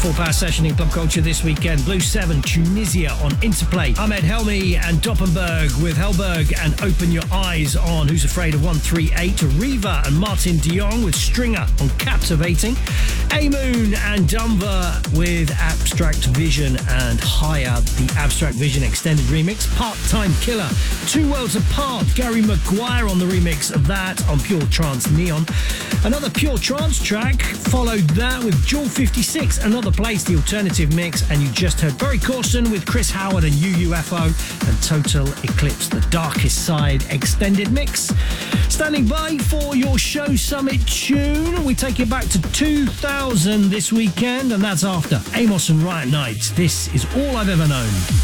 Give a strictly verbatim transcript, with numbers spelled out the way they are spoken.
Four-power session in Club Culture this weekend. Blue seven, Tunisia on Interplay. Ahmed Helmi and Doppenberg with Hellberg and Open Your Eyes on Who's Afraid of one three eight. Riva and Martin de Jong with Stringer on Captivating. A-Moon and Dumver with Abstract Vision and Higher, the Abstract Vision extended remix. Part-Time Killer, Two Worlds Apart. Gary Maguire on the remix of that on Pure Trance Neon. Another Pure Trance track followed that with Jewel fifty-six, Another Place, the alternative mix, and you just heard Barry Corson with Chris Howard and U U F O and Total Eclipse, the Darkest Side extended mix. Standing by for your show summit tune, we take it back to two thousand this weekend, and that's after Amos and Riot Knight. This is All I've Ever Known.